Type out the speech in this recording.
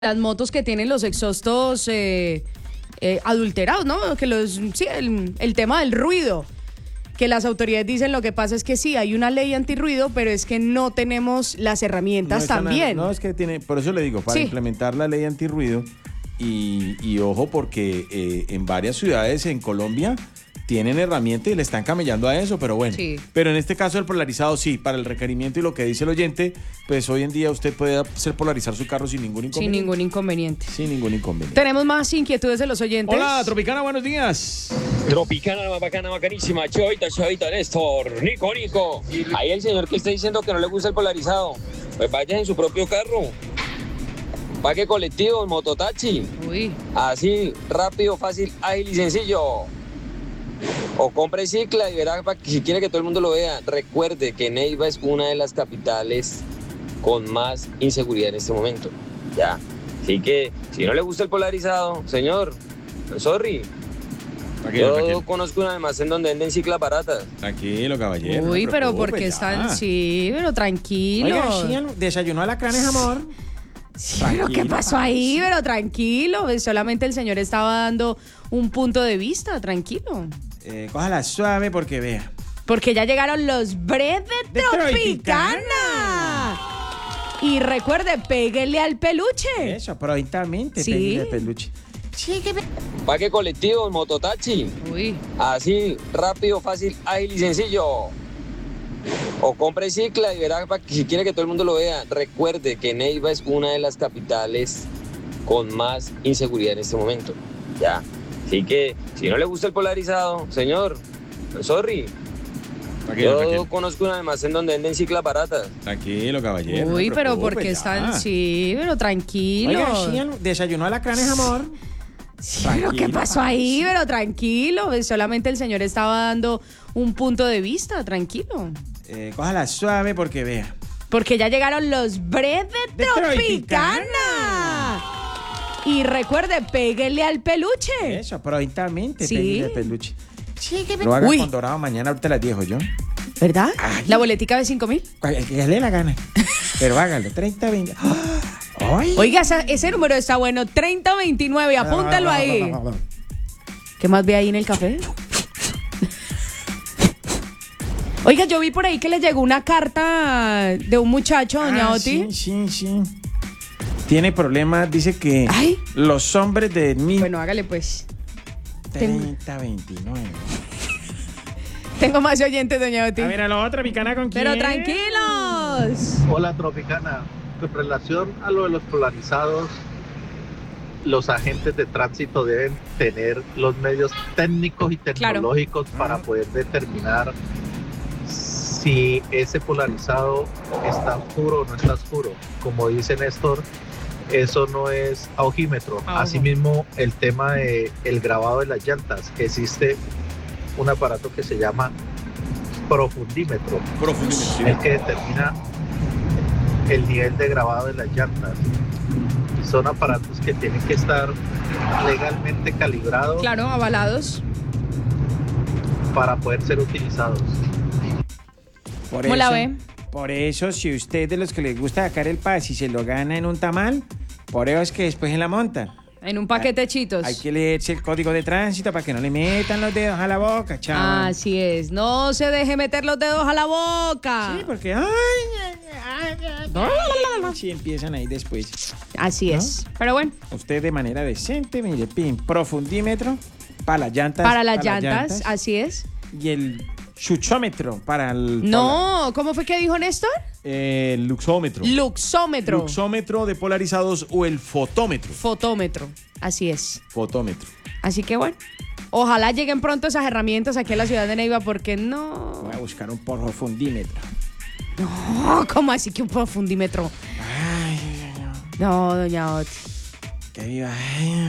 Las motos que tienen los exhaustos adulterados, ¿no? Que sí, el tema del ruido. Que las autoridades dicen lo que pasa es que sí, hay una ley antirruido, pero es que no tenemos las herramientas también. No, es que por eso le digo, para implementar la ley antirruido y ojo porque en varias ciudades en Colombia tienen herramientas y le están camellando a eso, pero bueno. Sí. Pero en este caso el polarizado sí, para el requerimiento y lo que dice el oyente, pues hoy en día usted puede hacer polarizar su carro sin ningún inconveniente. Sin ningún inconveniente. Sin ningún inconveniente. Tenemos más inquietudes de los oyentes. Hola, Tropicana, buenos días. Tropicana, la más bacana, bacanísima. Chavita, Néstor. Nico. Ahí el señor que está diciendo que no le gusta el polarizado, pues vaya en su propio carro. Pague colectivo, mototaxi. Uy. Así, rápido, fácil, ágil y sencillo. O compre cicla y verá si quiere que todo el mundo lo vea. Recuerde que Neiva es una de las capitales con más inseguridad en este momento. Ya. Así que, si no le gusta el polarizado, señor, sorry. Yo conozco un almacén donde venden ciclas baratas. Tranquilo, caballero. Uy, no pero porque están, sí, pero tranquilo. Oiga, desayunó alacranes, amor. Sí, pero ¿qué pasó ahí? Pero tranquilo, solamente el señor estaba dando un punto de vista, tranquilo. Cójala suave porque vea. Porque ya llegaron los breves de Tropicana. Y recuerde, péguele al peluche. Eso, prontamente, sí. Péguele al peluche. Sí, Pague colectivo, mototaxi. Uy. Así, rápido, fácil, ágil y sencillo. O compre cicla y verá si quiere que todo el mundo lo vea. Recuerde que Neiva es una de las capitales con más inseguridad en este momento. Ya. Así que, si no le gusta el polarizado, señor, sorry. Yo conozco un almacén donde venden ciclas baratas. Tranquilo, caballero. Uy, no pero porque están, sí, pero tranquilo. Oiga, desayunó alacranes, amor. Sí, pero ¿qué pasó ahí? Pero tranquilo, solamente el señor estaba dando un punto de vista, tranquilo. Cójala suave porque vea. Porque ya llegaron los breves de Tropicana. Y recuerde, péguele al peluche. Eso, prontamente, sí. Péguele al peluche. Sí, que lo haga con dorado mañana, ahorita las 10, yo. ¿Verdad? Ay. ¿La boletica de 5,000? Que le dé la gana. Pero hágalo, 30, 20. ¡Ay! Oiga, ese número está bueno, 3029, apúntalo ahí. ¿Qué más ve ahí en el café? Oiga, yo vi por ahí que le llegó una carta de un muchacho, doña Oti. Sí. Tiene problemas, dice que los hombres de Bueno, hágale pues. 3029. Tengo más oyentes, doña Oti. A ver, a la otra, Tropicana, ¿con quién? Pero tranquilos. Hola, Tropicana. Con relación a lo de los polarizados, los agentes de tránsito deben tener los medios técnicos y tecnológicos para poder determinar si ese polarizado está oscuro o no está oscuro. Como dice Néstor, eso no es a ojímetro. Asimismo, el tema de el grabado de las llantas, existe un aparato que se llama profundímetro. El que determina el nivel de grabado de las llantas. Y son aparatos que tienen que estar legalmente calibrados. Claro, avalados. Para poder ser utilizados. ¿Cómo la ve? Por eso, si usted de los que les gusta sacar el paz y se lo gana en un tamal, por eso es que después en la monta. En un paquete de chitos. Hay que leerse el código de tránsito para que no le metan los dedos a la boca, chaval. Así es. No se deje meter los dedos a la boca. Sí, porque... Sí, empiezan ahí después. Así es. Pero bueno. Usted de manera decente, mire, pin, profundímetro para las llantas. Para las llantas, así es. Y el chuchómetro para el... No, ¿cómo fue que dijo Néstor? El luxómetro. Luxómetro de polarizados o el fotómetro. Fotómetro, así es. Fotómetro. Así que bueno, ojalá lleguen pronto esas herramientas aquí a la ciudad de Neiva porque no... Voy a buscar un profundímetro. No, ¿cómo así que un profundímetro? Ay. No, doña Oti. Que viva.